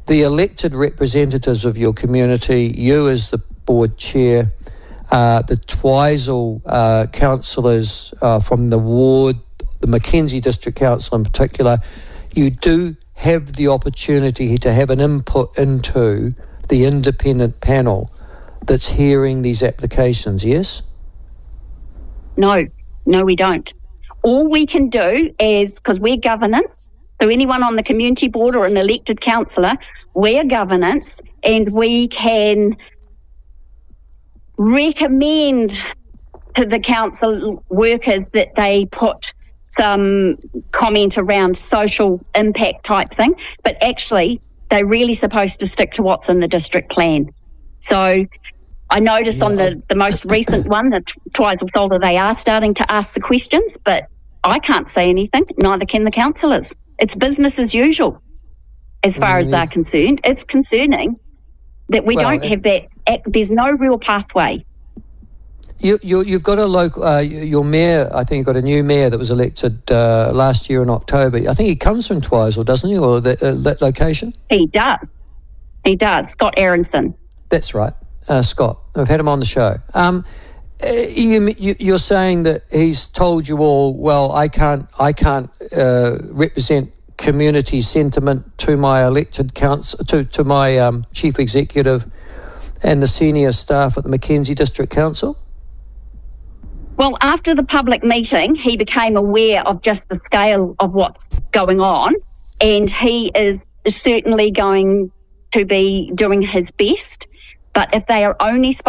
the elected representatives of your community, you as the board chair, the Twizel councillors from the ward, the Mackenzie District Council in particular, you do have the opportunity to have an input into the independent panel that's hearing these applications, yes? No, we don't. All we can do is, because we're governance, so anyone on the community board or an elected councillor, we're governance, and we can recommend to the council workers that they put some comment around social impact type thing, but actually they're really supposed to stick to what's in the district plan. So I noticed on the most recent one, the Twizel Solder, they are starting to ask the questions, but I can't say anything, neither can the councillors. It's business as usual as far as they're concerned. It's concerning that we don't have that, there's no real pathway. You've got a local, your mayor, I think you've got a new mayor that was elected last year in October. I think he comes from Twizel, doesn't he, or that location? He does, Scott Aronson. That's right, Scott. I've had him on the show. You're saying that he's told you all, well, I can't represent community sentiment to my elected council, to my chief executive and the senior staff at the Mackenzie District Council? Well, after the public meeting, he became aware of just the scale of what's going on, and he is certainly going to be doing his best. But if they are only